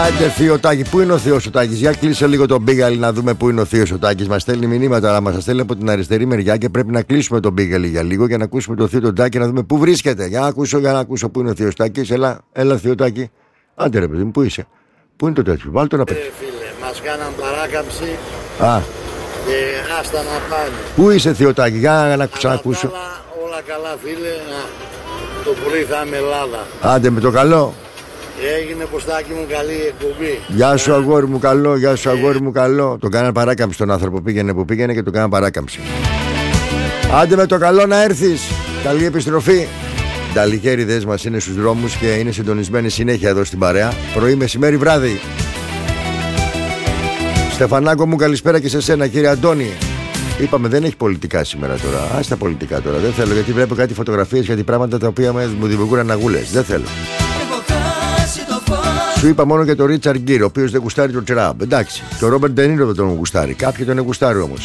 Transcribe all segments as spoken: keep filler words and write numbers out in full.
Άντε θείο Τάκη, πού είναι ο θείος ο Τάκης? Για κλείσε λίγο τον Μπίγαλη να δούμε πού είναι ο θείος ο Τάκης. Μας στέλνει μηνύματα, αλλά μας στέλνει από την αριστερή μεριά και πρέπει να κλείσουμε τον Μπίγαλη για λίγο για να ακούσουμε τον θείο τον Τάκη να δούμε πού βρίσκεται. Για να ακούσω, για να ακούσω πού είναι ο θείος Τάκης. Έλα, έλα θείο Τάκη. Άντε ρε παιδί μου, πού είσαι? Πού είναι το τέτοιο? Βάλτε το να πέτει. Ε, φίλε, μας κάναν παράκαμψη. Α. Και άστα να πάνε. Πού είσαι θείο Τάκη? Για να ξανακούσω. Όλα, όλα καλά φίλε. Α, το πρωί θα είμαι Ελλάδα. Άντε με το καλό. Έγινε Κωστάκι μου καλή εκπομπή. Γεια σου αγόρι μου καλό, γεια σου αγόρι μου καλό. Τον κάναν παράκαμψη τον άνθρωπο, πήγαινε που πήγαινε και τον κάναν παράκαμψη. Άντε με το καλό να έρθεις. Καλή επιστροφή. Τα λικέριδες μας είναι στους δρόμους και είναι συντονισμένοι συνέχεια εδώ στην παρέα. Πρωί, μεσημέρι, βράδυ. Στεφανάκο μου καλησπέρα και σε σένα κύριε Αντώνη. Είπαμε δεν έχει πολιτικά σήμερα τώρα. Ας τα πολιτικά τώρα. Δεν θέλω γιατί βλέπω κάτι φωτογραφίες, κάτι πράγματα τα οποία μου δημιουργούν αναγούλες. Δεν θέλω. Σου είπα μόνο για τον Ρίτσαρντ Γκίρ, ο οποίος δεν γουστάρει τον Τραμπ. Εντάξει, και ο Ρόμπερτ Ντενίρο δεν τον γουστάρει. Κάποιοι τον γουστάρει όμως.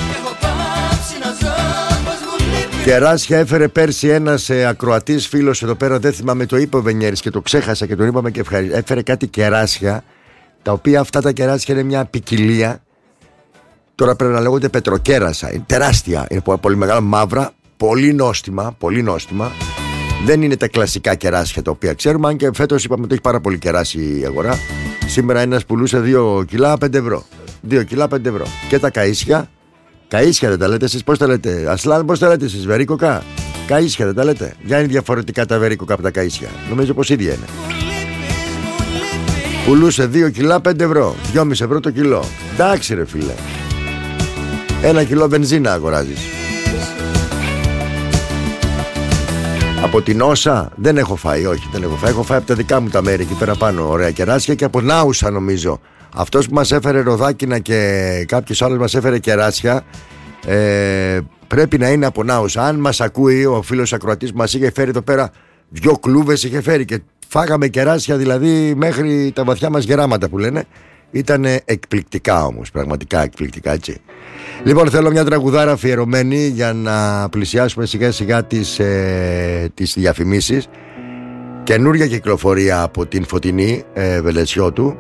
Κεράσια έφερε πέρσι ένας ε, ακροατής φίλος εδώ πέρα, δεν θυμάμαι, το είπε ο Βενιέρης και το ξέχασα και τον είπαμε και ευχαριστώ. Έφερε κάτι κεράσια, τα οποία αυτά τα κεράσια είναι μια ποικιλία. Τώρα πρέπει να λέγονται πετροκέρασα. Είναι τεράστια, είναι πολύ μεγάλα, μαύρα, πολύ νόστιμα, πολύ νόστιμα. Δεν είναι τα κλασικά κεράσια τα οποία ξέρουμε, αν και φέτος είπαμε ότι έχει πάρα πολύ κεράσι η αγορά. Σήμερα ένας πουλούσε δύο κιλά πέντε ευρώ. δύο κιλά πέντε ευρώ. Και τα καΐσια. Καΐσια δεν τα λέτε εσείς, πώς τα λέτε? Ασλάν, πώς τα λέτε εσείς? Βερίκοκα. Καΐσια δεν τα λέτε? Για είναι διαφορετικά τα βερίκοκα από τα καΐσια? Νομίζω πως ίδια είναι. Πουλούσε δύο κιλά πέντε ευρώ. δυόμισι ευρώ το κιλό. Εντάξει ρε φίλε. Ένα κιλό βενζίνα αγοράζεις. Από την Όσα δεν έχω φάει, όχι δεν έχω φάει. Έχω φάει από τα δικά μου τα μέρη εκεί πέρα πάνω. Ωραία κεράσια και από Νάουσα νομίζω. Αυτός που μας έφερε ροδάκινα και κάποιος άλλος μας έφερε κεράσια ε, πρέπει να είναι από Νάουσα. Αν μας ακούει ο φίλος ακροατής που μας είχε φέρει εδώ πέρα δυο κλούβες είχε φέρει και φάγαμε κεράσια δηλαδή μέχρι τα βαθιά μας γεράματα που λένε. Ήταν εκπληκτικά όμως, πραγματικά εκπληκτικά έτσι. Λοιπόν, θέλω μια τραγουδάρα αφιερωμένη για να πλησιάσουμε σιγά σιγά τις, ε, τις διαφημίσεις. Καινούρια κυκλοφορία από την Φωτεινή ε, Βελεσιώτου.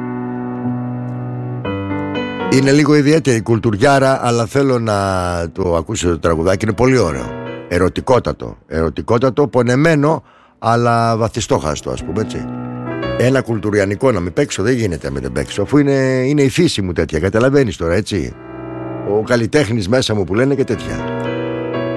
Είναι λίγο ιδιαίτερη κουλτουριάρα, αλλά θέλω να το ακούσετε το τραγουδάκι. Είναι πολύ ωραίο. Ερωτικότατο. Ερωτικότατο, πονεμένο, αλλά βαθιστόχαστο, ας πούμε έτσι. Ένα κουλτουριανικό να μην παίξω, δεν γίνεται να μην παίξω, αφού είναι, είναι η φύση μου τέτοια. Καταλαβαίνεις τώρα, έτσι. Ο καλλιτέχνης μέσα μου που λένε και τέτοια.